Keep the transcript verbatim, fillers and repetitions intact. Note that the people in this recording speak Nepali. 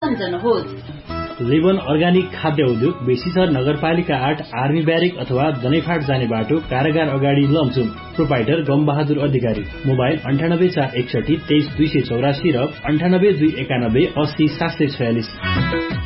लेबन अर्गानिक खाद्य उद्योग बेसीसर नगरपालिका आठ आर्मी ब्यारेक अथवा दनैफाट जाने बाटो कारागार अगाडि लमचुम। प्रोपाइटर गमबहादुर अधिकारी। मोबाइल अन्ठानब्बे चार एकसठी तेइस दुई सय चौरासी र अन्ठानब्बे दुई एकानब्बे अस्सी सात सय छयालिस।